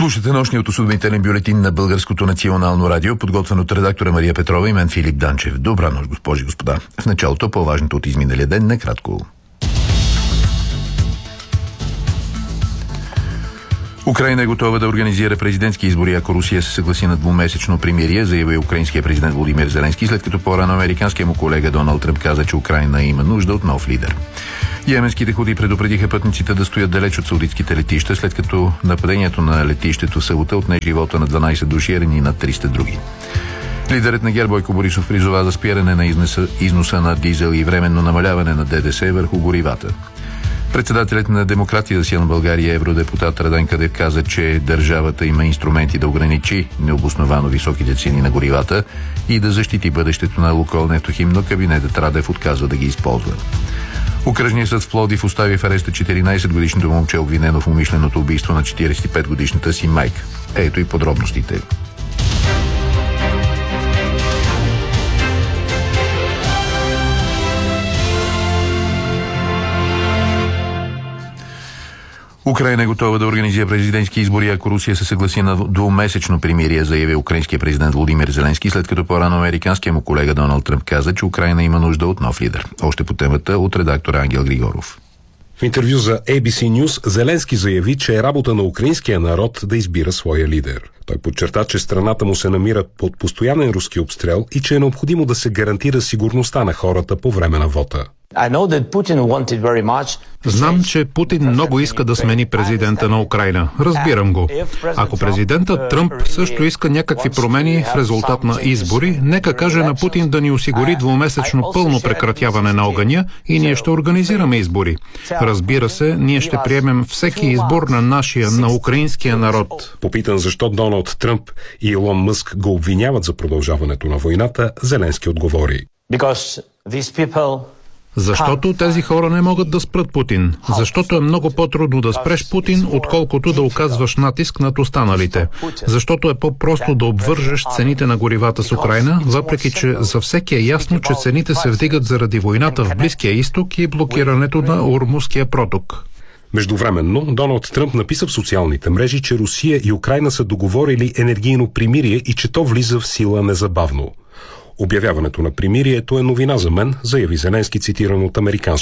Слушате нощният осведомителен бюлетин на Българското национално радио, подготвен от редактора Мария Петрова и мен Филип Данчев. Добра нощ, госпожи и господа. В началото по-важното от изминалия ден, накратко. Украйна е готова да организира президентски избори, ако Русия се съгласи на двумесечно примирие, заяви украинският президент Володимир Зеленски, след като по-рано американският му колега Доналд Тръмп каза, че Украйна има нужда от нов лидер. Йеменските худи предупредиха пътниците да стоят далеч от саудитските летища, след като нападението на летището в Саута отне живота на 12 души, ранени на 300 други. Лидерът на ГЕРБ Бойко Борисов призова за спиране на износа на дизел и временно намаляване на ДДС върху горивата. Председателят на Демократия за силна България, евродепутат Радан Къдев, каза, че държавата има инструменти да ограничи необосновано високите цени на горивата и да защити бъдещето на Лукойл Нефтохим, но кабинетът Радев отказва да ги използва. Окръжният съд в Пловдив остави в ареста 14-годишното момче, обвинено в умишленото убийство на 45-годишната си майка. Ето и подробностите. Украйна е готова да организира президентски избори, ако Русия се съгласи на двумесечно примирие, заяви украинския президент Володимир Зеленски, след като по-рано американският му колега Доналд Тръмп каза, че Украйна има нужда от нов лидер. Още по темата от редактора Ангел Григоров. В интервю за ABC News Зеленски заяви, че е работа на украинския народ да избира своя лидер. Той подчерта, че страната му се намира под постоянен руски обстрел и че е необходимо да се гарантира сигурността на хората по време на вота. Знам, че Путин много иска да смени президента на Украйна. Разбирам го. Ако президентът Тръмп също иска някакви промени в резултат на избори, нека каже на Путин да ни осигури двумесечно пълно прекратяване на огъня и ние ще организираме избори. Разбира се, ние ще приемем всеки избор на нашия, на украинския народ. Попитан защо Доналд Тръмп и Илон Мъск го обвиняват за продължаването на войната, Зеленски отговори. Защото тези хора не могат да спрат Путин. Защото е много по-трудно да спреш Путин, отколкото да оказваш натиск над останалите. Защото е по-просто да обвържеш цените на горивата с Украйна, въпреки че за всеки е ясно, че цените се вдигат заради войната в Близкия изток и блокирането на Ормузския проток. Междувременно, Доналд Тръмп написа в социалните мрежи, че Русия и Украйна са договорили енергийно примирие и че то влиза в сила незабавно. Обявяването на примирието е новина за мен, заяви Зеленски, цитиран от американско